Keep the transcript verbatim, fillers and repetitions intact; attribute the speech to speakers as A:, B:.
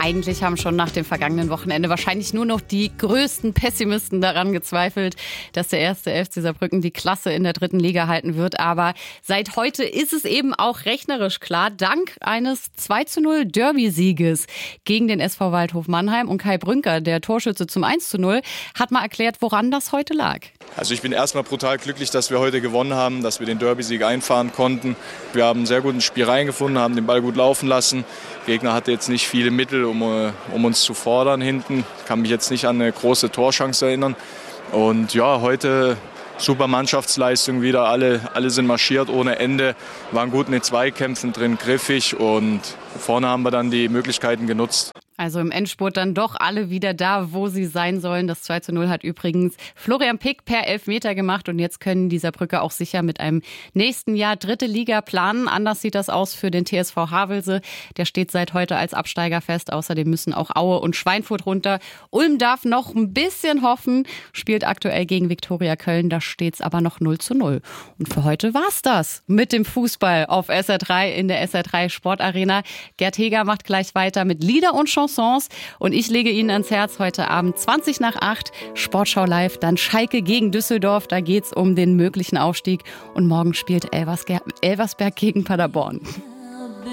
A: Eigentlich haben schon nach dem vergangenen Wochenende wahrscheinlich nur noch die größten Pessimisten daran gezweifelt, dass der erste F C Saarbrücken die Klasse in der dritten Liga halten wird. Aber seit heute ist es eben auch rechnerisch klar, dank eines zwei zu null Derby-Sieges gegen den S V Waldhof Mannheim. Und Kai Brünker, der Torschütze zum eins zu null, hat mal erklärt, woran das heute lag.
B: Also ich bin erstmal brutal glücklich, dass wir heute gewonnen haben, dass wir den Derby-Sieg einfahren konnten. Wir haben einen sehr guten Spiel reingefunden, haben den Ball gut laufen lassen. Der Gegner hatte jetzt nicht viele Mittel, um, um uns zu fordern hinten. Ich kann mich jetzt nicht an eine große Torchance erinnern. Und ja, heute super Mannschaftsleistung wieder. Alle, alle sind marschiert ohne Ende, waren gut in den Zweikämpfen drin, griffig. Und vorne haben wir dann die Möglichkeiten genutzt.
A: Also im Endspurt dann doch alle wieder da, wo sie sein sollen. Das zwei zu null hat übrigens Florian Pick per Elfmeter gemacht. Und jetzt können die Saarbrücker auch sicher mit einem nächsten Jahr dritte Liga planen. Anders sieht das aus für den T S V Havelse. Der steht seit heute als Absteiger fest. Außerdem müssen auch Aue und Schweinfurt runter. Ulm darf noch ein bisschen hoffen, spielt aktuell gegen Viktoria Köln. Da steht es aber noch null zu null. Und für heute war's das mit dem Fußball auf S R drei in der S R drei Sportarena. Gerd Heger macht gleich weiter mit Lieder und Chansons. Und ich lege Ihnen ans Herz heute Abend zwanzig nach acht, Sportschau live, dann Schalke gegen Düsseldorf, da geht's um den möglichen Aufstieg. Und morgen spielt Elversberg gegen Paderborn.